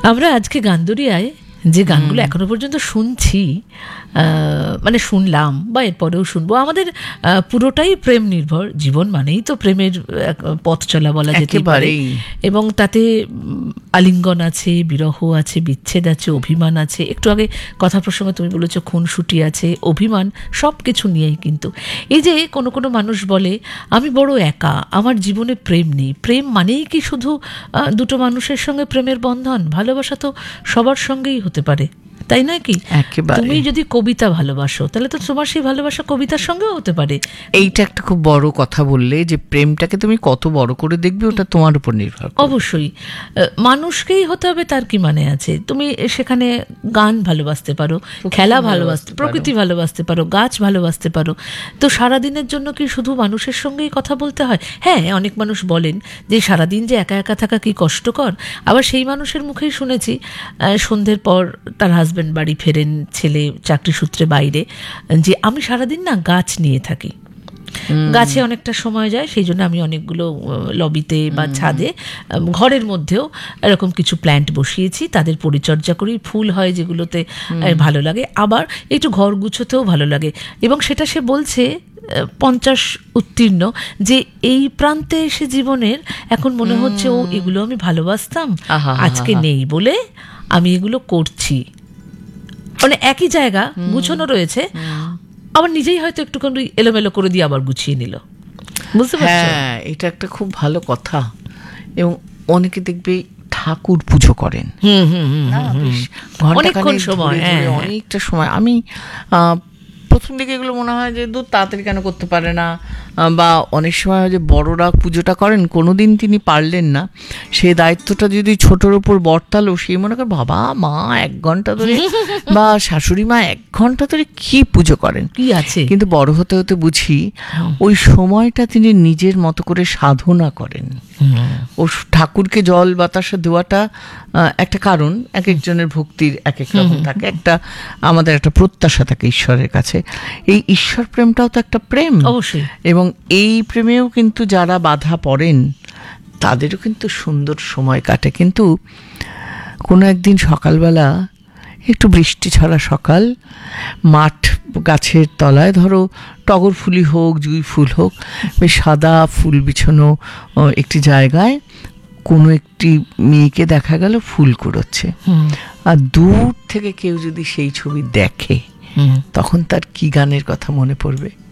আমরা আজকে গানদরিয়ায় যে গানগুলো এখনো পর্যন্ত শুনছি, মানে শুনলাম বা এরপরেও শুনবো, আমাদের পুরোটাই প্রেম নির্ভর। জীবন মানেই তো প্রেমের পথ চলা বলা যেতে পারে, এবং তাতে আলিঙ্গন আছে, বিরহ আছে, বিচ্ছেদ আছে, অভিমান আছে। একটু আগে কথা প্রসঙ্গে তুমি বলেছো খুনসুটি আছে, অভিমান, সব কিছু নিয়েই। কিন্তু এই যে কোনো কোনো মানুষ বলে আমি বড় একা, আমার জীবনে প্রেম নেই। প্রেম মানেই কি শুধু দুটো মানুষের সঙ্গে প্রেমের বন্ধন? ভালোবাসা তো সবার সঙ্গেই হতে পারে, তাই নয় কি? তুমি যদি কবিতা ভালোবাসো তাহলে তো তোমার সেই ভালোবাসা কবিতার সঙ্গেও হতে পারে। এইটা একটা খুব বড় কথা বললে, যে প্রেমটাকে তুমি কত বড় করে দেখবে ওটা তোমার উপর নির্ভর। অবশ্যই মানুষকেই হতে হবে তার কি মানে আছে? তুমি সেখানে গান ভালোবাসতে পারো, খেলা ভালোবাসতে, প্রকৃতি ভালোবাসতে পারো, গাছ ভালোবাসতে পারো। তো সারাদিনের জন্য কি শুধু মানুষের সঙ্গেই কথা বলতে হয়? হ্যাঁ, অনেক মানুষ বলেন যে সারাদিন যে একা একা থাকা কি কষ্টকর। আবার সেই মানুষের মুখেই শুনেছি সন্ধ্যের পর তার হাজব্যান্ড বাড়ি ফেরেন, ছেলে চাকরি সূত্রে বাইরে, যে আমি সারাদিন না গাছ নিয়ে থাকি, গাছে অনেকটা সময় যায়, সেই জন্য আমি অনেকগুলো লবিতে বা ছাদে, ঘরের মধ্যেও এরকম কিছু প্ল্যান্ট বসিয়েছি, তাদের পরিচর্যা করি, ফুল হয় যেগুলোতে ভালো লাগে, আবার একটু ঘর গুছোতেও ভালো লাগে। এবং সেটা সে বলছে 50 উত্তীর্ণ, যে এই প্রান্তে এসে জীবনের এখন মনে হচ্ছে ও এগুলো আমি ভালোবাসতাম, আজকে নেই বলে আমি এগুলো করছি। মানে একই জায়গা গুছানো রয়েছে, আবার নিজেই হয়তো একটুখানি এলোমেলো করে দিয়ে আবার গুছিয়ে নিল। বুঝতে পারছো? হ্যাঁ, এটা একটা খুব ভালো কথা। এবং অনেকে দেখবে ঠাকুর পুজো করেন অনেকক্ষণ সময়, অনেকটা সময়। আমি প্রথম দিকে এগুলো মনে হয় যে দূর, তাড়াতাড়ি কেন করতে পারে না, বা অনেক সময় হয় যে বড়রা পুজোটা করেন, কোনোদিন তিনি পারলেন না, সে দায়িত্বটা যদি ছোটোর উপর বর্তালো, সেই মনে করে বাবা মা 1 ঘন্টা ধরে বা শাশুড়ি মা 1 ঘন্টা ধরে কি পুজো করেন, কি আছে। কিন্তু বড় হতে হতে বুঝি ওই সময়টা তিনি নিজের মতো করে সাধনা করেন। ও ঠাকুরকে জল বাতাসা দেওয়াটা একটা কারণ, এক একজনের ভক্তির এক এক রকম থাকে, একটা আমাদের একটা প্রত্যাশা থাকে ঈশ্বরের কাছে। এই ঈশ্বর প্রেমটাও তো একটা প্রেম অবশ্যই, এবং এই প্রেমেও কিন্তু যারা বাধা পড়েন তাদেরও কিন্তু সুন্দর সময় কাটে। কিন্তু কোনো একদিন সকালবেলা, একটু বৃষ্টি ছড়া সকাল, মাঠ গাছের তলায়, ধরো টগর ফুলই হোক, জুঁই ফুল হোক, বেশ সাদা ফুল বিছানো একটি জায়গায় কোনো একটি মেয়েকে দেখা গেল ফুল কুড়োচ্ছে। আর দূর থেকে কেউ যদি সেই ছবি দেখে, তখন তার কি গানের কথা মনে পড়বে?